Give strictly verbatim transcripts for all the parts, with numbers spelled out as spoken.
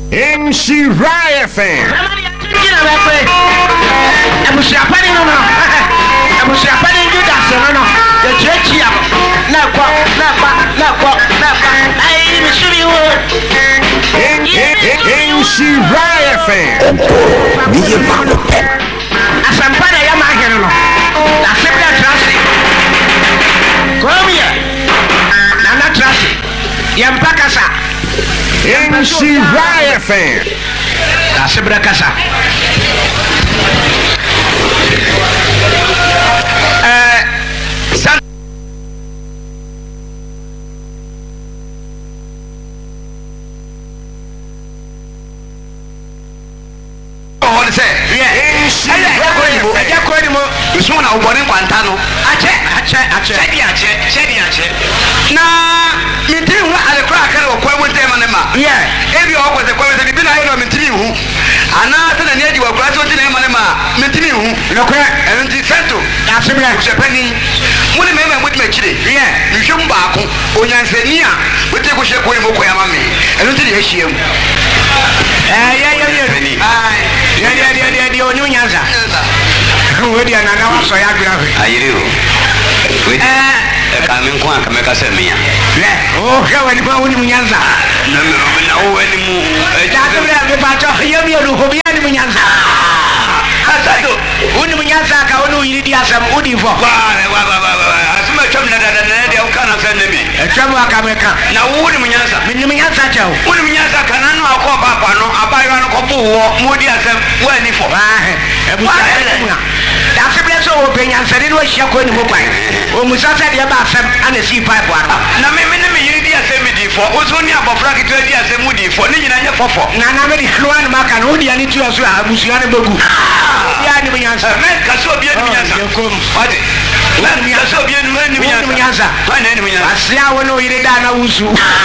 In Shiraya fan. I'm Shapani no no. I'm Shapani Judas no no. The church here. Na kwa na kwa na kwa na kwa. I should be In in Shiraya fan. Asampana ya mahero no. Na septa trust. Come here. Na na trust. Ya mpaka sa. In Shiraya fan. Na septa kasa. Eh san on say In Shiraya. ya ko ni mo so na ubone kwanta no ache ache ache chedi ache chedi ache na mitiri hu ale kra kare okwa mo dem ne ma yeah ebi okwa se kwa se bi na ino mitiri hu ana se na ne di wa kra so ti na ma ne ma mitiri hu lokwe enti sento asebra chepani mo ne mema mo di machire yeah nhwem baako onyansani a wote ko hye ko ni mo ko ya ma me eno ti de hye mu eh yeah yeah yeah ai yeah yeah yeah yeah yeah onyu nyanza we dia na na waso ya gra we ayire o we eh ka me nko aka me ka se me ya le o ka we ni ba woni munyanza na me na o we ni mu ja to bra me ba cho ye mi ru ho bi ni munyanza hasa do woni munyanza ka woni yiri di asam udi fo wa wa wa wa asuma chom na da na de o kana se ne me e twam aka me ka na wo ni munyanza me ni munyanza cha o woni munyanza kana no akọ papa no abayo no ko bo wo mo di asam wa ni fo ah e bu cha da se ble so o penyanza ni no hia ko ni mo kwan o musasa de ba asam ana si pipe wa na me me ne me yiri di asam di fo o so ni abofra ke to di asam di fo ni nyina nya fofo na na me di hluan maka no di ani tu so abusuane begu ya ni munyanza me ka so bi ni munyanza wate me ka so bi ni munyanza wa na ni munyanza asia wono yire da na wusu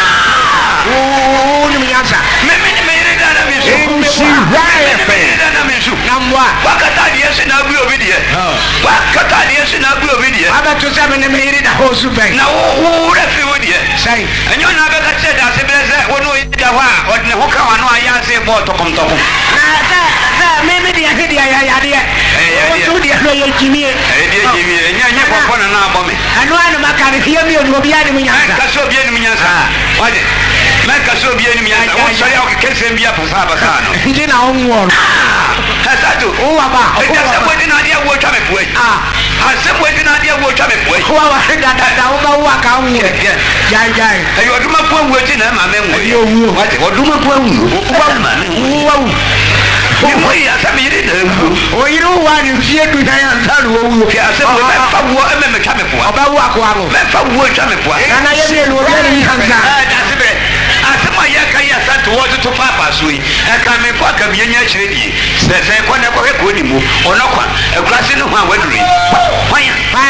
o ni munyanza me me me yire da na wusu In Shiraya fan. da na wusu namwa wakata die se na gbe obi die wakata die se na gbe obi die aba to sa me ne me yire da hosu ben na wo wo refi wo die sai enyo na ga ka che da se be se wono da wa odne ho ka wa no aya se bo tokom tokom na sa sa me me dia ke dia ya ya dia o tu dia no ye jimi e die jimi enya nya popo na na abo me anu anu maka ne fie mi onu obi ani munyanza ka so bi ni munyanza wade me ka so bi ni munyanza wo so ya o ke kese mbia pasa pasa no ndi na onwo hasatu o wa ba e ka se bo di na dia wo twa me puai ah ha se bo di na dia wo twa me puai wa wa da da da o ba wa ka nwo jai jai e yo duma pu wo ti na ma me nwo yo wo wade o duma pu wo wa ma me nwo wa ni mo ya sa mi ri na nwo o yiro wa ni fie du na ya ntaru wo wo ke ase bo me fa wo e me me twa me puai ba wa ko aro me fa wo twa me puai na na ye mi no obi ani hanza ah da se be asema ya ka ya sa to wo to papa so yi e ka me kwa ka bi nya chire die se se kwa na kwa ko ni mu ono kwa e kwa se no ho a waduri hwan pa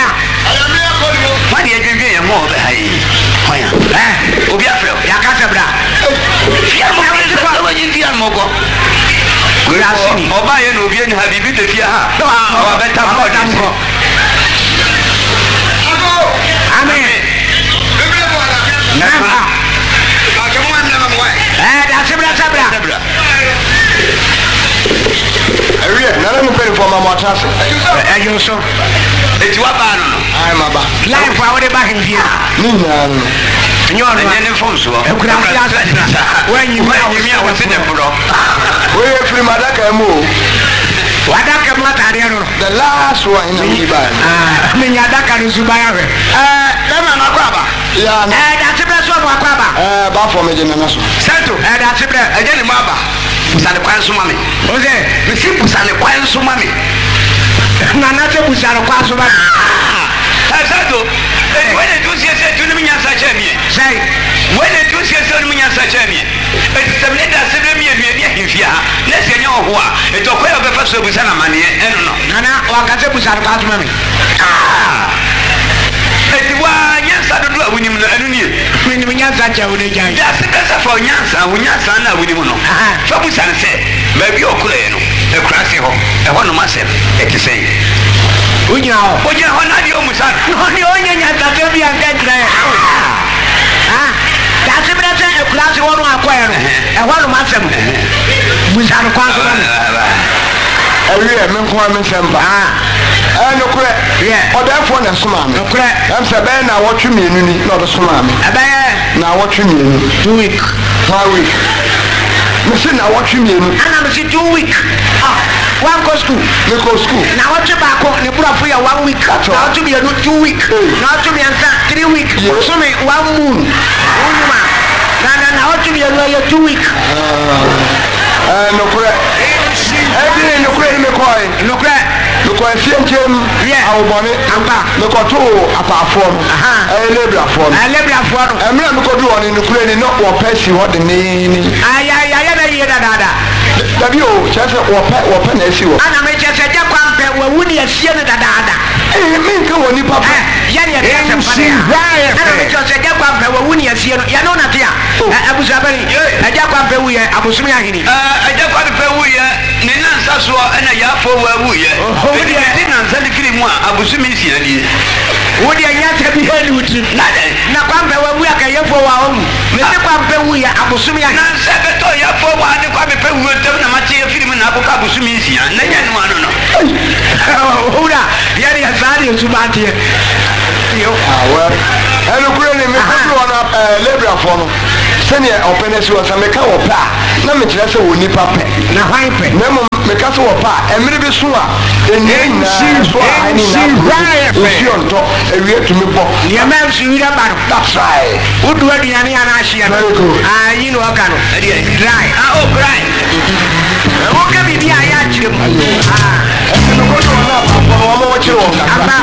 hwan ye dwendwen ye mo be hai hwan eh obi afre ya ka sabra fia mo se kwa wa yin dia mo go Grasini oba ye no obi ni habibi te fia ha o be ta mo dam ko amen na na akamu amna mo eh da sabra sabra sabra Awie, nana mo pere fo mama atase. eh yo so eti wa ba no Ai maba. life wa de ba hindia Ni nya no. nyo no ene ne fon so e kura fi asa when you wa ni mi a wo se de bro We free madaka mo. wada ka mata re no The last one in the Bible. ah me nya da ka no su ba ya we eh na ma na kwa ba Ya na. eh da sabra so mo akwa ba Eh ba fo me je na so. santo eh da sabra eje ni ma ba busane kwan so ma me o se me si busane kwan so ma me na na te busara kwa so ba ah santo eh wele tu si ese tu ni mi nya sa che mi sai wele tu si ese ni mi nya sa che mi e sabne da se mi e mi e hifia na se nya ho a e to ko e be fa so busana mane e no no na na wa ka te busara kwa so ma me ah eti wa nya sa do do awunim no anu ni me ni nya za cha o de jai da se besa fa nya sa nya sa na awunim no fa busane se ba bi okura ye no e kura se ho e ho no ma se e ti sei unya o oje ho na di o musa no ni onya nya ta te bi an ka jira ah da sabra se e kura se wo no akwa ye no e ho no ma se Musa no kwanso no. Ewie me nko am nsɛmba. Ah. Eh no kure. Yeah. Odafo na soma me. No kure. Am sɛ bɛn na wɔtwe mienu ni na ɔdo soma me. Ɛbɛyɛ na wɔtwe mienu. Two week. One week. Me say na wɔtwe mienu. Ana me say two week. Ah. One go school. Me go school. Na wɔtwe baako ne burafo ya one week. Na wɔtwe mienu two week. Na wɔtwe miensa three week. So me one moon. Unuma. Na na na wɔtwe mienu ya two week. Ah. Eh no kure. Every no kure me koi. No kure. No koi fienjem. Yeah. Awobone. Amba. Me ko to apafo no. Aha. Eh lebrafo no. Eh lebrafo no. Eh me me ko do oni no kure ni no wo pesi ho de ni ni. Ay ay ay na yie dada. Dabi o, chese wo pe wo pe na esi wo. Ana me chese je kwampe wo wuni asie ne dada. Eh me nke woni papa. Eh ya ne ya se pare. Ana me chese je kwampe wo wuni asie no. Ya no na tia. Abusu abani. Eh je kwampe wo ye abusumi ahini. Eh je kwampe wo ye ne nansa so na ya fo wo wo ye. Odi edi nansa de kiri mu a abusumi si ani. Odi anya ta bi heli uti. Na na kwampe wo wo aka ye fo wa omu. Me se kwampe wo ye abusumi ahini. Nansa beto ya fo wa de kwampe pe wo tem na mate ye firi mu na abuka abusumi si an. Na nya no ano no. Ora ya ni azari usumati. Yo. Ah well. Eno kure ni me ko do na lebra fo no. Sani openesi wa sa me ka wo pa. Na me kire se wo ni pa pe. Na hwan pe. Na mo me ka se wo pa. Emire bi so a eni na so a ani na. Osi on to ewie to me bo. Ye ma su wi da ba no. That's right. Udu aduane ana ahia no. Ah yi no oka no. Dry. Ah oh dry. Wo ka bi bi aya kire mu. Ah. No ko do na pa wo mo wo kire wo ka.